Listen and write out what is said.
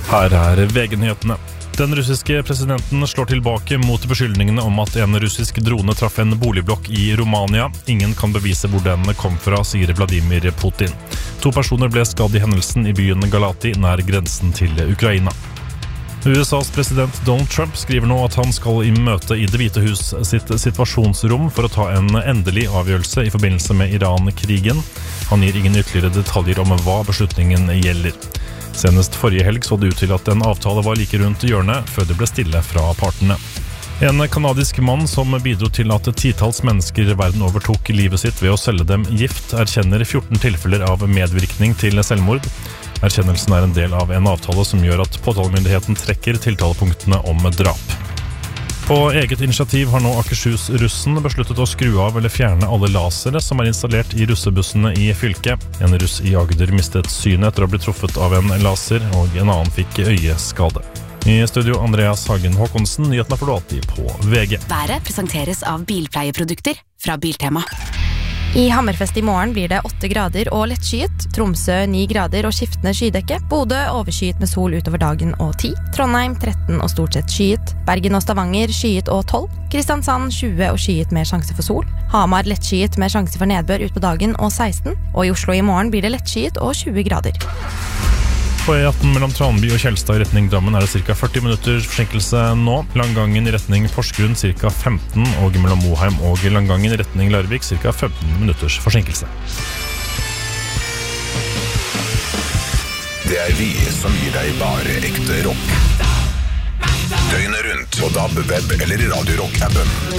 Her VG-nyhetene. Den russiske presidenten slår tilbake mot beskyldningene om at en russisk drone traff en boligblokk i Romania. Ingen kan bevise hvor den kom fra, sier Vladimir Putin. 2 personer ble skadd i hendelsen i byen Galati nær grensen til Ukraina. USAs president Donald Trump skriver nå at han skal i møte i Det hvite hus sitt situasjonsrom for å ta en endelig avgjørelse i forbindelse med Iran-krigen. Han gir ingen ytterligere detaljer om hva beslutningen gjelder. Senest forrige helg så det ut til at en avtale var like rundt hjørnet før det ble stille fra partene. En kanadisk mann som bidro til at titalls mennesker verden over tok livet sitt ved å selge dem gift, erkjenner 14 tilfeller av medvirkning til selvmord. Erkjennelsen er en del av en avtale som gjør at påtalemyndigheten trekker tiltalepunktene om drap. På eget initiativ har nå Akershus-russen besluttet å skru av eller fjerne alle lasere som er installert i russebussene i fylket. En russ i Agder mistet synet etter å bli truffet av en laser, og en annen fikk øyeskade. I studio Andreas Hagen Håkonsen, nyhetene får du alltid på VG. Været presenteres av bilpleieprodukter fra Biltema. I Hammerfest i morgen blir det 8 grader og lettskyet. Tromsø 9 grader og skiftende skydekke. Bodø overskyet med sol utover dagen og 10. Trondheim 13 og stort sett skyet. Bergen og Stavanger skyet og 12. Kristiansand 20 og skyet med sjanse for sol. Hamar lettskyet med sjanse for nedbør ut på dagen og 16. Og i Oslo i morgen blir det lettskyet og 20 grader. På E18 mellom Tranby og Kjelstad i retning Drammen er det ca. 40 minutters forsinkelse nå. Langgangen i retning Porsgrunn ca. 15, og mellom Moheim og Langgangen i retning Larvik ca. 15 minutters forsinkelse. Det er vi som gir deg bare ekte rock. Døgnet rundt på DAB, web eller i Radio Rock-appen.